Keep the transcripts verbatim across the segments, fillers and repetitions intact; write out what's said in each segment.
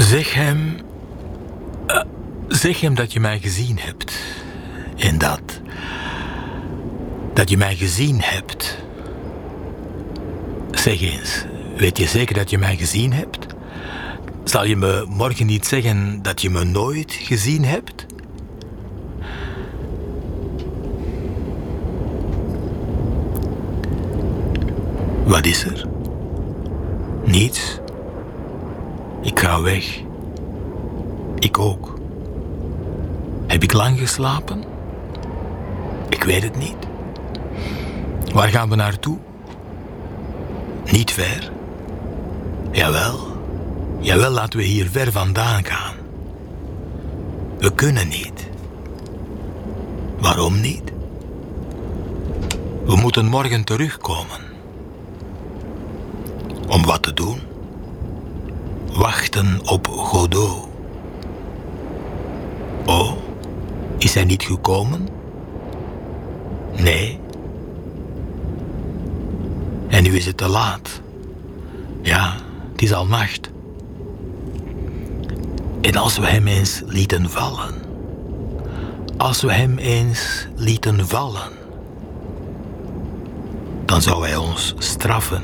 Zeg hem... Uh, zeg hem dat je mij gezien hebt. En dat... Dat je mij gezien hebt. Zeg eens, weet je zeker dat je mij gezien hebt? Zal je me morgen niet zeggen dat je me nooit gezien hebt? Wat is er? Niets. Ik ga weg. Ik ook. Heb ik lang geslapen? Ik weet het niet. Waar gaan we naartoe? Niet ver. Jawel. Jawel, laten we hier ver vandaan gaan. We kunnen niet. Waarom niet? We moeten morgen terugkomen. Om wat te doen? Wachten op Godot. Oh, is hij niet gekomen? Nee. En nu is het te laat. Ja, het is al nacht. En als we hem eens lieten vallen. Als we hem eens lieten vallen. Dan zou hij ons straffen.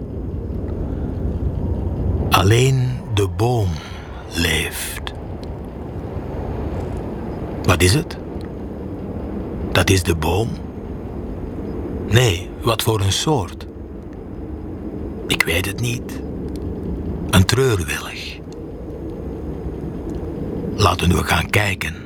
Alleen de boom leeft. Wat is het? Dat is de boom? Nee, wat voor een soort? Ik weet het niet. Een treurwillig. Laten we gaan kijken.